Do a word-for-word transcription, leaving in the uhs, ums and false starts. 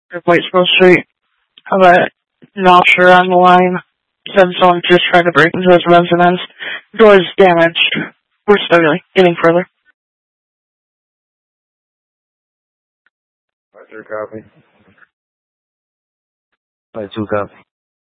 Whitesville Street. Have a notcher on the line. Said someone just tried to break into his residence. Door's damaged. We're still getting further. Roger, copy. By two copy.